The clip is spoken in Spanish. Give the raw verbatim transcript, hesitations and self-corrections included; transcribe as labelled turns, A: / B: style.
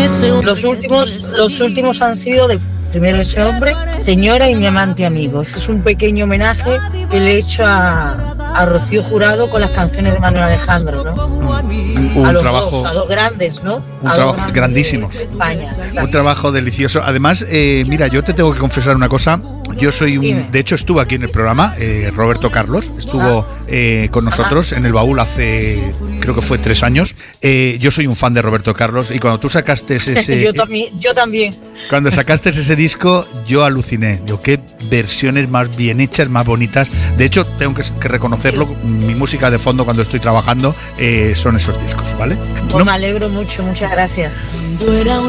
A: Los últimos, los últimos han sido de primero ese hombre, señora y mi amante amigo. Ese es un pequeño homenaje que le he hecho a, a Rocío Jurado con las canciones de Manuel Alejandro, ¿no?
B: Un,
A: a los
B: trabajo,
A: dos, a dos grandes, ¿no?
B: Un
A: a
B: trabajo
A: grandes
B: grandísimos.
A: De España, claro.
B: Un trabajo delicioso. Además, eh, mira, yo te tengo que confesar una cosa. Yo soy un,
A: Dime.
B: de hecho estuvo aquí en el programa, eh, Roberto Carlos, estuvo eh, con nosotros en el baúl hace, creo que fue tres años. Eh, yo soy un fan de Roberto Carlos y cuando tú sacaste ese...
A: yo, también, yo también.
B: Cuando sacaste ese disco, yo aluciné. Digo, qué versiones más bien hechas, más bonitas. De hecho, tengo que, que reconocerlo, mi música de fondo cuando estoy trabajando eh, son esos discos, ¿vale?
A: Pues no, me alegro mucho, muchas gracias.